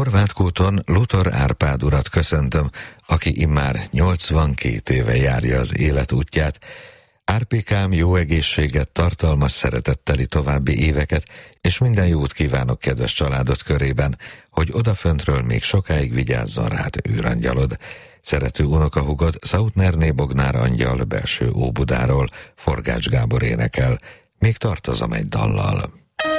Horvátkúton Luthor Árpád urat köszöntöm, aki immár 82 éve járja az élet útját. Árpikám, jó egészséget, tartalmas szeretetteli további éveket, és minden jót kívánok kedves családod körében, hogy odaföntről még sokáig vigyázzon rád űrangyalod. Szerető unokahúgod Szautnerné Bognár angyal belső Óbudáról, Forgács Gábor énekel. Még tartozom egy dallal.